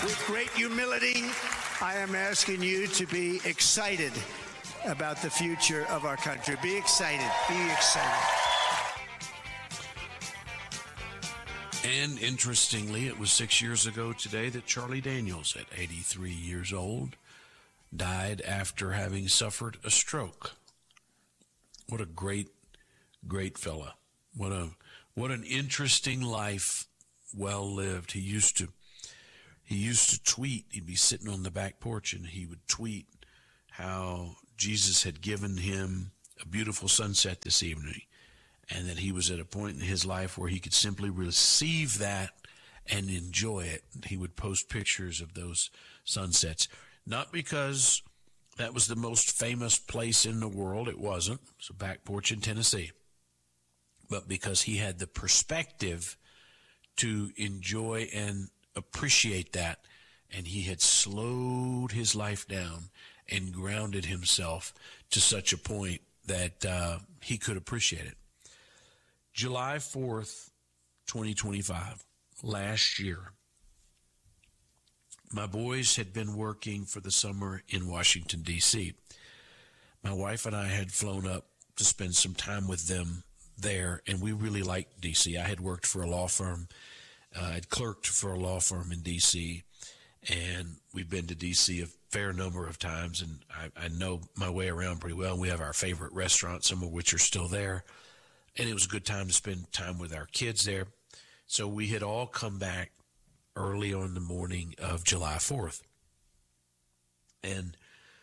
With great humility, I am asking you to be excited about the future of our country. Be excited. Be excited. And interestingly, it was 6 years ago today that Charlie Daniels, at 83 years old, died after having suffered a stroke. What a great fella. What an interesting life, well lived. He used to tweet. He'd be sitting on the back porch and he would tweet how Jesus had given him a beautiful sunset this evening, and that he was at a point in his life where he could simply receive that and enjoy it. He would post pictures of those sunsets, not because that was the most famous place in the world. It wasn't. It's a back porch in Tennessee. But because he had the perspective to enjoy and appreciate that, and he had slowed his life down and grounded himself to such a point that he could appreciate it. July 4th, 2025, last year, my boys had been working for the summer in Washington, D.C. My wife and I had flown up to spend some time with them there, and we really liked D.C. I had worked for a law firm. I'd clerked for a law firm in D.C., and we've been to D.C. a fair number of times, and I know my way around pretty well. We have our favorite restaurants, some of which are still there, and it was a good time to spend time with our kids there. So we had all come back early on the morning of July 4th. And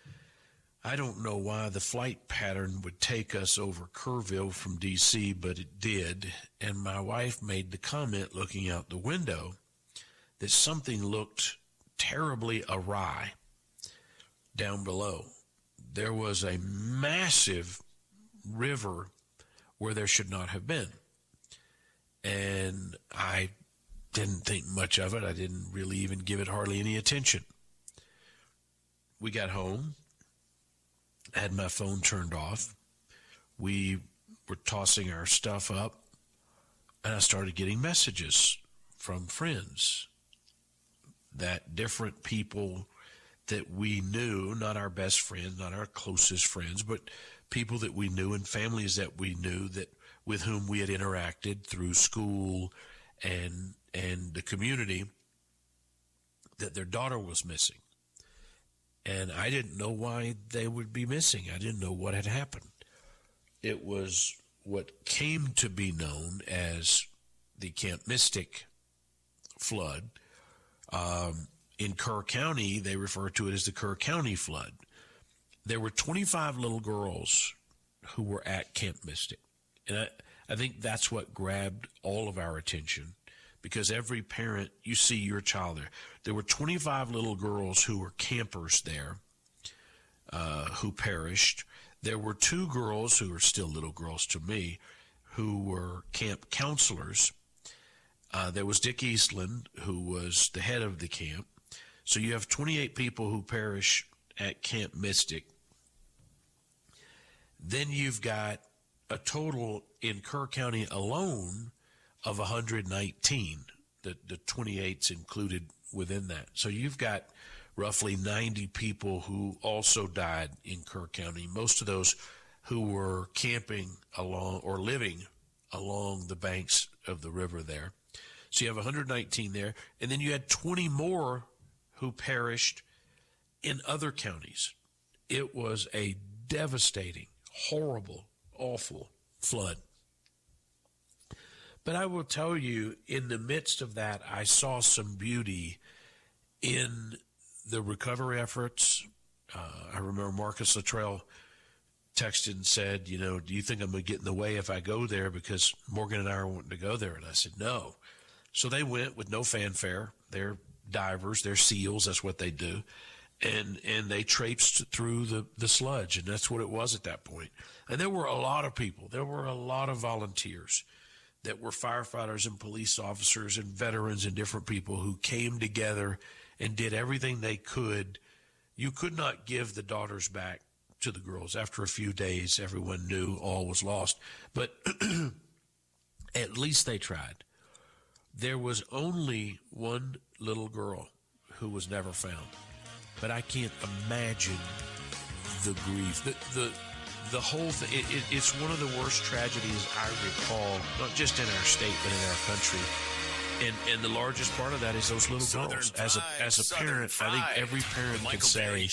I don't know why the flight pattern would take us over Kerrville from D.C., but it did. And my wife made the comment looking out the window that something looked terribly awry down below. There was a massive river where there should not have been. And I didn't think much of it. I didn't really even give it hardly any attention. We got home. I had my phone turned off. We were tossing our stuff up, and I started getting messages from friends that different people that we knew, not our best friends, not our closest friends, but people that we knew and families that we knew that with whom we had interacted through school and the community, that their daughter was missing. And I didn't know why they would be missing. I didn't know what had happened. It was what came to be known as the Camp Mystic flood. In Kerr County, they refer to it as the Kerr County flood. There were 25 little girls who were at Camp Mystic. And I think that's what grabbed all of our attention, because every parent, you see your child there. There were 25 little girls who were campers there who perished. There were 2 girls who are still little girls to me who were camp counselors. There was Dick Eastland, who was the head of the camp. So you have 28 people who perish at Camp Mystic. Then you've got a total in Kerr County alone of 119, the 28's included within that. So you've got roughly 90 people who also died in Kerr County, most of those who were camping along or living along the banks of the river there. So you have 119 there, and then you had 20 more who perished in other counties. It was a devastating, horrible, awful flood. But I will tell you, in the midst of that, I saw some beauty in the recovery efforts. I remember Marcus Luttrell texted and said, do you think I'm going to get in the way if I go there, because Morgan and I are wanting to go there? And I said, no. So they went with no fanfare. They're divers, they're SEALs, that's what they do. And they traipsed through the sludge, and that's what it was at that point. And there were a lot of people. There were a lot of volunteers that were firefighters and police officers and veterans and different people who came together and did everything they could. You could not give the daughters back to the girls. After a few days, everyone knew all was lost. But at least they tried. There was only one little girl who was never found. But I can't imagine the grief. The whole thing, it's one of the worst tragedies I recall, not just in our state, but in our country. And the largest part of that is those little Southern girls. Fried, As a parent, I think every parent could say,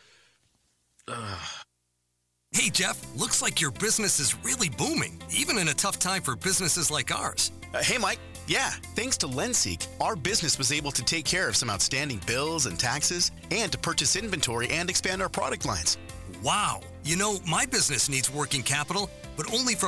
Hey, Jeff, looks like your business is really booming, even in a tough time for businesses like ours. Hey, Mike. Yeah, thanks to LendSeek, our business was able to take care of some outstanding bills and taxes and to purchase inventory and expand our product lines. Wow. You know, my business needs working capital, but only from